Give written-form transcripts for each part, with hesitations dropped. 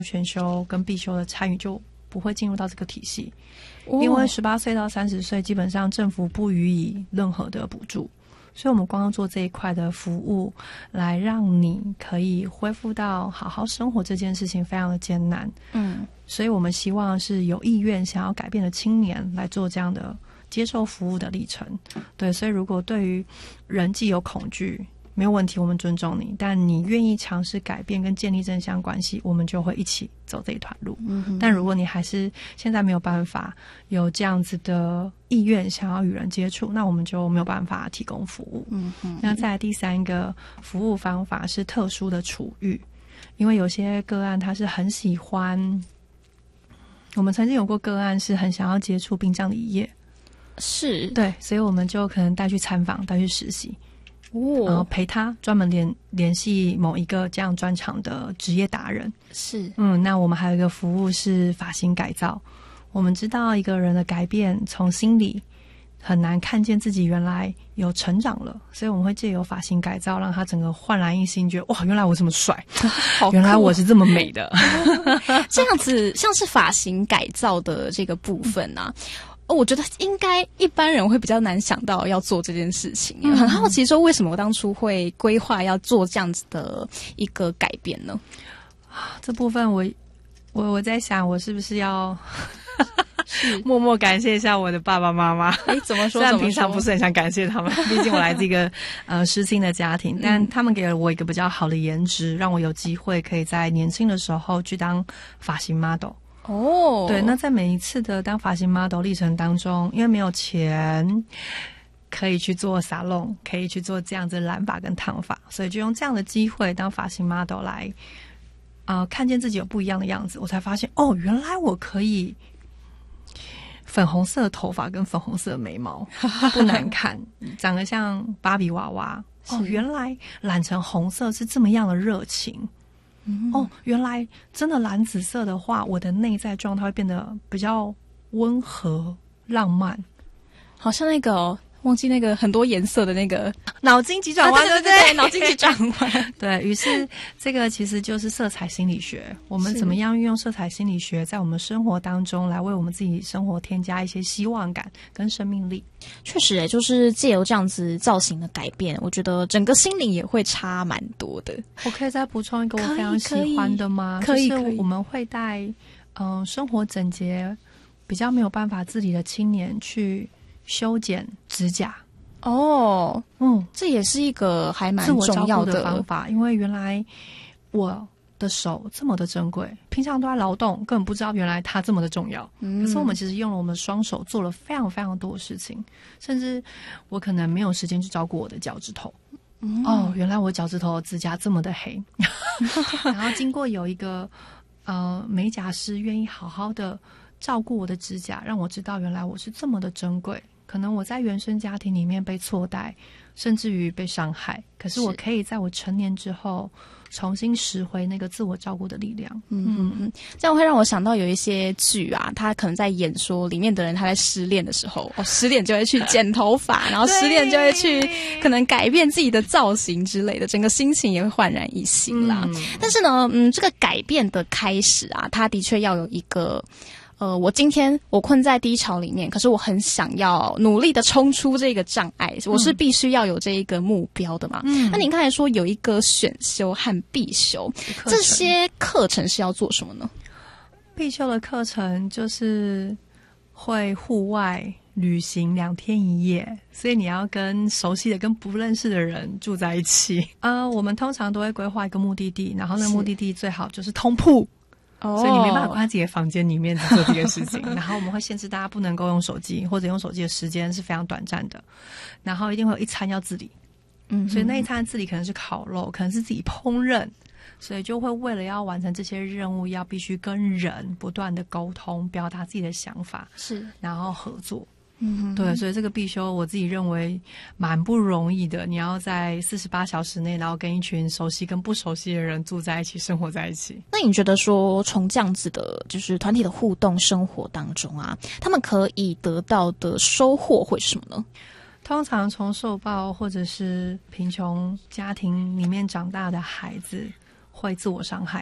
选修跟必修的参与就不会进入到这个体系，因为18岁到30岁基本上政府不予以任何的补助，所以我们光要做这一块的服务来让你可以恢复到好好生活这件事情非常的艰难。所以我们希望是有意愿想要改变的青年来做这样的接受服务的历程。对，所以如果对于人际有恐惧没有问题，我们尊重你，但你愿意尝试改变跟建立正向关系，我们就会一起走这一段路。但如果你还是现在没有办法有这样子的意愿想要与人接触，那我们就没有办法提供服务。那再来第3个服务方法是特殊的处遇，因为有些个案他是很喜欢，我们曾经有过个案是很想要接触殡葬礼业， 是对，所以我们就可能带去参访，带去实习，然后陪他专门联系某一个这样专长的职业达人。 是， 那我们还有一个服务是发型改造。我们知道一个人的改变从心里很难看见自己原来有成长了，所以我们会借由发型改造让他整个焕然一新，觉得哇，原来我这么帅原来我是这么美的这样子像是发型改造的这个部分啊，我觉得应该一般人会比较难想到要做这件事情。很好奇说为什么我当初会规划要做这样子的一个改变呢？ 这部分我在想我是不是要默默感谢一下我的爸爸妈妈。 怎么说？ 虽然平常不是很想感谢他们，毕竟我来自一个失亲的家庭，但他们给了我一个比较好的颜值，让我有机会可以在年轻的时候去当发型 model。对，那在每一次的当发型 model 历程当中，因为没有钱可以去做沙龙，可以去做这样子染发跟烫发，所以就用这样的机会当发型 model 来看见自己有不一样的样子。我才发现原来我可以粉红色的头发跟粉红色的眉毛不难看长得像芭比娃娃。原来染成红色是这么样的热情。原来真的蓝紫色的话，我的内在状态会变得比较温和浪漫， 好像那个忘记那个很多颜色的那个脑筋急转弯，对不对？ 脑筋急转弯对，于是这个其实就是色彩心理学，我们怎么样运用色彩心理学在我们生活当中来为我们自己生活添加一些希望感跟生命力。 确实就是借由这样子造型的改变，我觉得整个心灵也会差蛮多的。 我可以再补充一个我非常喜欢的吗？ 可以， 就是我们会带生活整洁比较没有办法自理的青年去修剪指甲。这也是一个还蛮重要的方法，因为原来我的手这么的珍贵，平常都在劳动，根本不知道原来它这么的重要。可是我们其实用了我们的双手做了非常非常多的事情，甚至我可能没有时间去照顾我的脚趾头。原来我脚趾头的指甲这么的黑然后经过有一个美甲师愿意好好的照顾我的指甲，让我知道原来我是这么的珍贵。可能我在原生家庭里面被错待，甚至于被伤害，可是我可以在我成年之后重新拾回那个自我照顾的力量。 这样会让我想到有一些剧啊，他可能在演说里面的人他在失恋的时候，失恋就会去剪头发然后失恋就会去可能改变自己的造型之类的，整个心情也会焕然一新啦。但是呢这个改变的开始啊，他的确要有一个我今天我困在低潮里面，可是我很想要努力的冲出这个障碍，我是必须要有这一个目标的嘛。那您刚才说有一个选修和必修，这些课程是要做什么呢？ 必修的课程就是会户外旅行2天1夜，所以你要跟熟悉的跟不认识的人住在一起。我们通常都会规划一个目的地，然后那个目的地最好就是通铺，所以你没办法关在自己的房间里面做这个事情然后我们会限制大家不能够用手机，或者用手机的时间是非常短暂的，然后一定会有一餐要自理。所以那一餐自理可能是烤肉，可能是自己烹饪，所以就会为了要完成这些任务，要必须跟人不断的沟通，表达自己的想法， 是， 然后合作。对，所以这个必修我自己认为蛮不容易的，你要在48小时内，然后跟一群熟悉跟不熟悉的人住在一起，生活在一起。 那你觉得说从这样子的就是团体的互动生活当中啊，他们可以得到的收获会是什么呢？ 通常从受暴或者是贫穷家庭里面长大的孩子会自我伤害。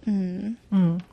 嗯，